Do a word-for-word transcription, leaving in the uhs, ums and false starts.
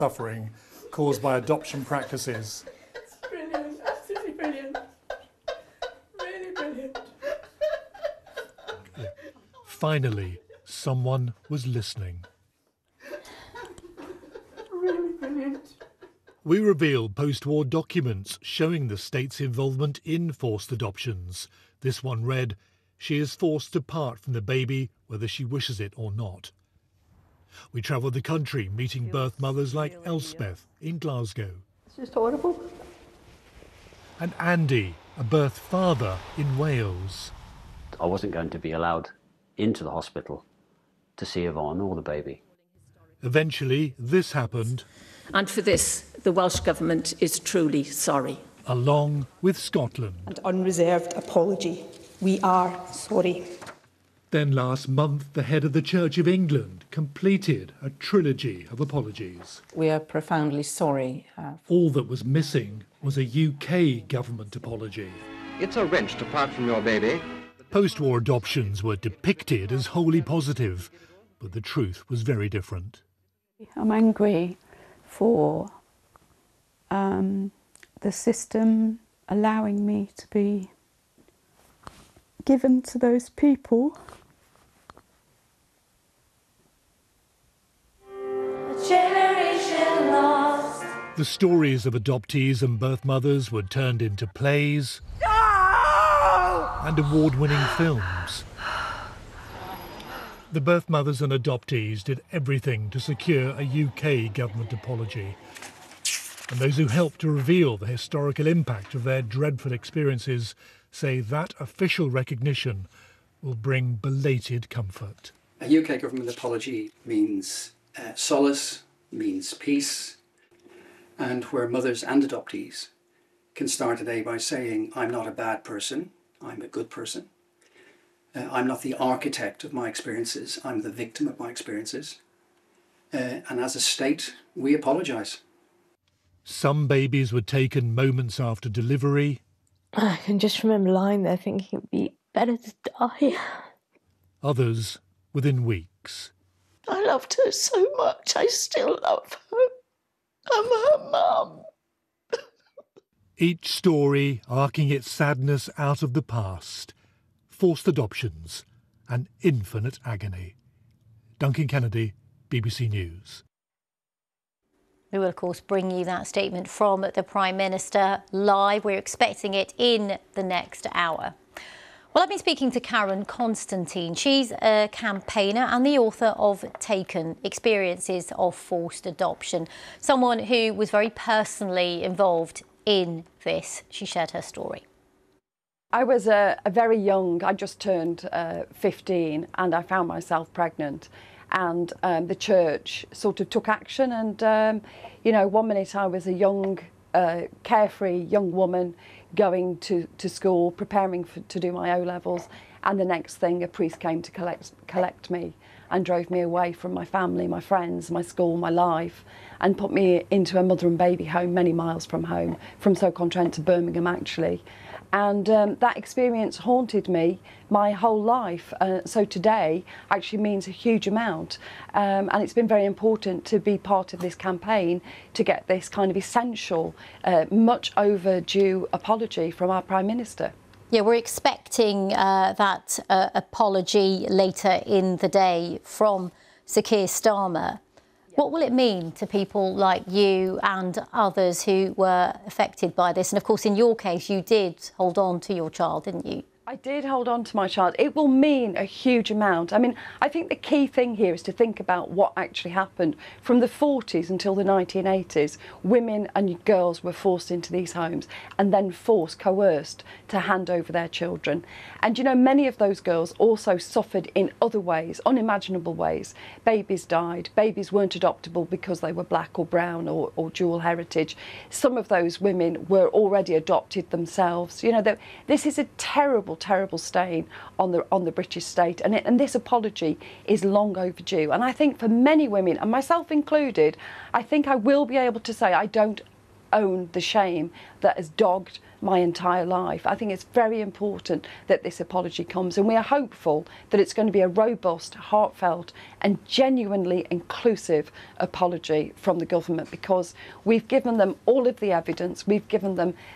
suffering caused by adoption practices. It's brilliant, absolutely brilliant. Really brilliant. Finally, someone was listening. Really brilliant. We reveal post-war documents showing the state's involvement in forced adoptions. This one read, "She is forced to part from the baby whether she wishes it or not." We travelled the country meeting birth mothers like Elspeth in Glasgow. It's just horrible. And Andy, a birth father in Wales. I wasn't going to be allowed into the hospital to see Yvonne or the baby. Eventually, this happened. And for this, the Welsh Government is truly sorry. Along with Scotland. And unreserved apology. We are sorry. Then last month, the head of the Church of England completed a trilogy of apologies. We are profoundly sorry. Uh, All that was missing was a U K government apology. It's a wrench to part from your baby. Post-war adoptions were depicted as wholly positive, but the truth was very different. I'm angry for um, the system allowing me to be given to those people. A generation lost. The stories of adoptees and birth mothers were turned into plays and award-winning films. The birth mothers and adoptees did everything to secure a U K government apology. And those who helped to reveal the historical impact of their dreadful experiences say that official recognition will bring belated comfort. A U K government apology means uh, solace, means peace, and where mothers and adoptees can start today by saying, I'm not a bad person, I'm a good person. Uh, I'm not the architect of my experiences, I'm the victim of my experiences. Uh, and as a state, we apologise. Some babies were taken moments after delivery. I can just remember lying there thinking it'd be better to die. Others within weeks. I loved her so much, I still love her. I'm her mum. Each story arcing its sadness out of the past. Forced adoptions and infinite agony. Duncan Kennedy, B B C News. We will, of course, bring you that statement from the Prime Minister live. We're expecting it in the next hour. Well, I've been speaking to Karen Constantine. She's a campaigner and the author of Taken, Experiences of Forced Adoption, someone who was very personally involved in this. She shared her story. I was a, a very young, I just turned uh, fifteen, and I found myself pregnant. And um, the church sort of took action, and um, you know, one minute I was a young, uh, carefree young woman going to, to school, preparing for, to do my O-levels, and the next thing a priest came to collect, collect me and drove me away from my family, my friends, my school, my life, and put me into a mother and baby home many miles from home, from Stoke-on-Trent to Birmingham actually. And um, that experience haunted me my whole life. Uh, so today actually means a huge amount. Um, and it's been very important to be part of this campaign to get this kind of essential, uh, much overdue apology from our Prime Minister. Yeah, we're expecting uh, that uh, apology later in the day from Sir Keir Starmer. What will it mean to people like you and others who were affected by this? And of course, in your case, you did hold on to your child, didn't you? I did hold on to my child. It will mean a huge amount. I mean, I think the key thing here is to think about what actually happened. From the forties until the nineteen eighties, women and girls were forced into these homes and then forced, coerced, to hand over their children. And, you know, many of those girls also suffered in other ways, unimaginable ways. Babies died. Babies weren't adoptable because they were black or brown or, or dual heritage. Some of those women were already adopted themselves. You know, this is a terrible terrible stain on the on the British state, and, it, and this apology is long overdue. And I think for many women, and myself included, I think I will be able to say I don't own the shame that has dogged my entire life. I think it's very important that this apology comes, and we are hopeful that it's going to be a robust, heartfelt and genuinely inclusive apology from the government, because we've given them all of the evidence, we've given them